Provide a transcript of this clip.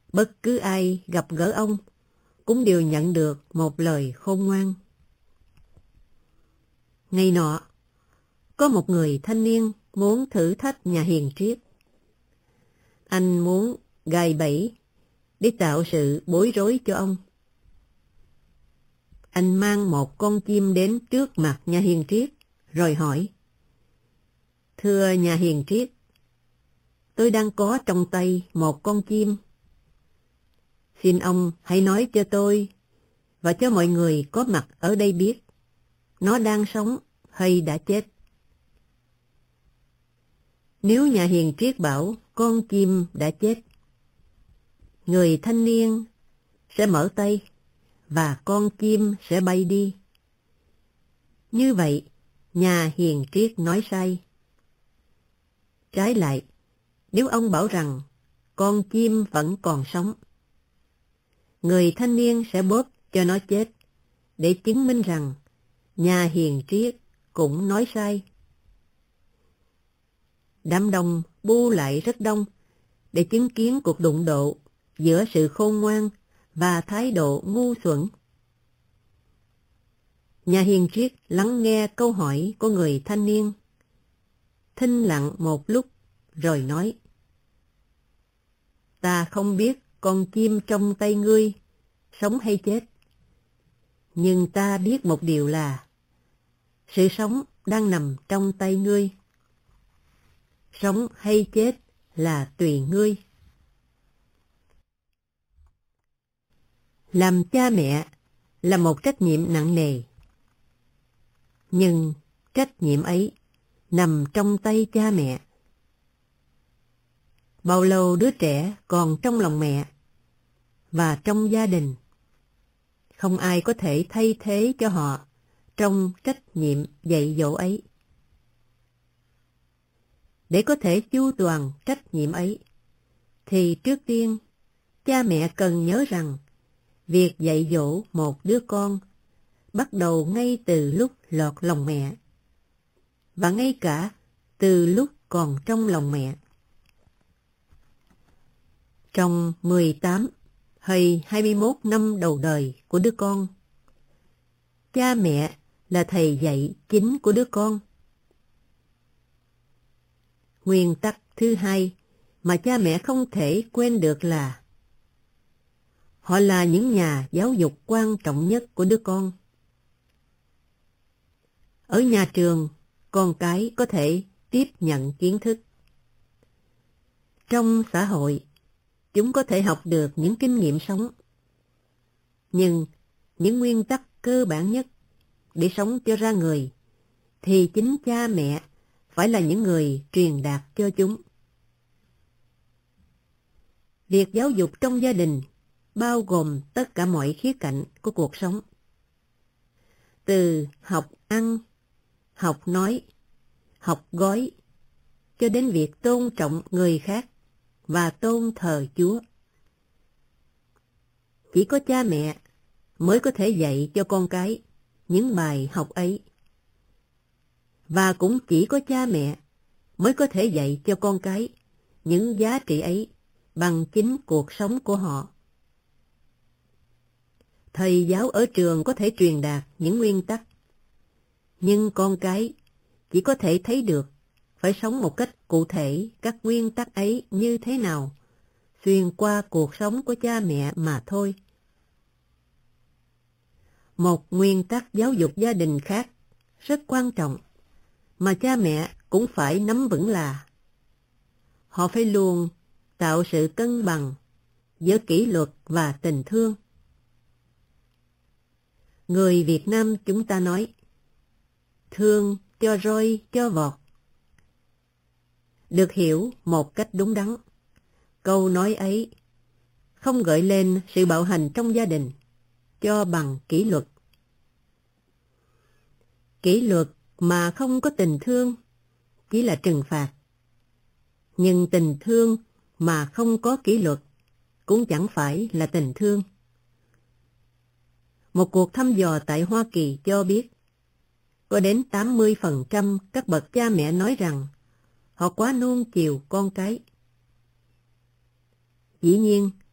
bất cứ ai gặp gỡ ông cũng đều nhận được một lời khôn ngoan. Ngày nọ, có một người thanh niên muốn thử thách nhà hiền triết. Anh muốn gài bẫy để tạo sự bối rối cho ông. Anh mang một con chim đến trước mặt nhà hiền triết, rồi hỏi: Thưa nhà hiền triết, tôi đang có trong tay một con chim. Xin ông hãy nói cho tôi và cho mọi người có mặt ở đây biết, nó đang sống hay đã chết. Nếu nhà hiền triết bảo con chim đã chết, người thanh niên sẽ mở tay và con chim sẽ bay đi. Như vậy, nhà hiền triết nói sai. Trái lại, nếu ông bảo rằng con chim vẫn còn sống, người thanh niên sẽ bóp cho nó chết để chứng minh rằng nhà hiền triết cũng nói sai. Đám đông bu lại rất đông để chứng kiến cuộc đụng độ giữa sự khôn ngoan và thái độ ngu xuẩn. Nhà hiền triết lắng nghe câu hỏi của người thanh niên, thinh lặng một lúc rồi nói: Ta không biết con chim trong tay ngươi sống hay chết, nhưng ta biết một điều là sự sống đang nằm trong tay ngươi. Sống hay chết là tùy ngươi. Làm cha mẹ là một trách nhiệm nặng nề, nhưng trách nhiệm ấy nằm trong tay cha mẹ. Bao lâu đứa trẻ còn trong lòng mẹ và trong gia đình, không ai có thể thay thế cho họ trong trách nhiệm dạy dỗ ấy. Để có thể chu toàn trách nhiệm ấy, thì trước tiên, cha mẹ cần nhớ rằng việc dạy dỗ một đứa con bắt đầu ngay từ lúc lọt lòng mẹ, và ngay cả từ lúc còn trong lòng mẹ. Trong 18 hay 21 năm đầu đời của đứa con, cha mẹ là thầy dạy chính của đứa con. Nguyên tắc thứ hai mà cha mẹ không thể quên được là họ là những nhà giáo dục quan trọng nhất của đứa con. Ở nhà trường, con cái có thể tiếp nhận kiến thức. Trong xã hội, chúng có thể học được những kinh nghiệm sống. Nhưng những nguyên tắc cơ bản nhất để sống cho ra người thì chính cha mẹ phải là những người truyền đạt cho chúng. Việc giáo dục trong gia đình bao gồm tất cả mọi khía cạnh của cuộc sống. Từ học ăn, học nói, học gói, cho đến việc tôn trọng người khác và tôn thờ Chúa. Chỉ có cha mẹ mới có thể dạy cho con cái những bài học ấy. Và cũng chỉ có cha mẹ mới có thể dạy cho con cái những giá trị ấy bằng chính cuộc sống của họ. Thầy giáo ở trường có thể truyền đạt những nguyên tắc, nhưng con cái chỉ có thể thấy được phải sống một cách cụ thể các nguyên tắc ấy như thế nào xuyên qua cuộc sống của cha mẹ mà thôi. Một nguyên tắc giáo dục gia đình khác rất quan trọng mà cha mẹ cũng phải nắm vững là họ phải luôn tạo sự cân bằng giữa kỷ luật và tình thương. Người Việt Nam chúng ta nói, thương cho roi cho vọt. Được hiểu một cách đúng đắn, câu nói ấy không gợi lên sự bạo hành trong gia đình cho bằng kỷ luật. Kỷ luật mà không có tình thương chỉ là trừng phạt. Nhưng tình thương mà không có kỷ luật cũng chẳng phải là tình thương. Một cuộc thăm dò tại Hoa Kỳ cho biết có đến 80% các bậc cha mẹ nói rằng họ quá nuông chiều con cái. Dĩ nhiên,